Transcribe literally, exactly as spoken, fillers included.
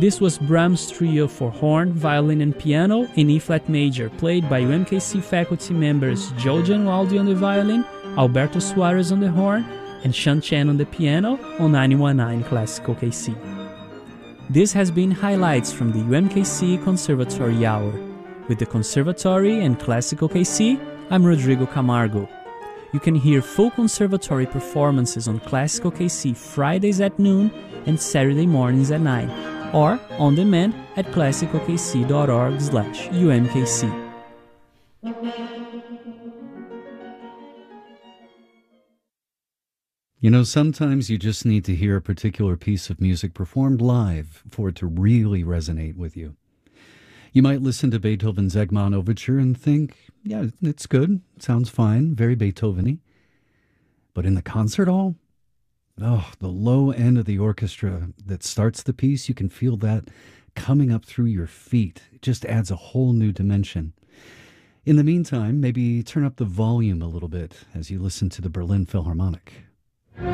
This was Brahms' Trio for horn, violin, and piano in E-flat major, played by U M K C faculty members Joe Gianwaldi on the violin, Alberto Suarez on the horn, and Sean Chen on the piano on ninety-one point nine Classical K C. This has been highlights from the U M K C Conservatory Hour. With the Conservatory and Classical K C, I'm Rodrigo Camargo. You can hear full conservatory performances on Classical K C Fridays at noon and Saturday mornings at nine, or on demand at classicalkc.org slash umkc. You know, sometimes you just need to hear a particular piece of music performed live for it to really resonate with you. You might listen to Beethoven's Egmont Overture and think, yeah, it's good, it sounds fine, very Beethoven-y. But in the concert hall, oh, the low end of the orchestra that starts the piece, you can feel that coming up through your feet. It just adds a whole new dimension. In the meantime, maybe turn up the volume a little bit as you listen to the Berlin Philharmonic.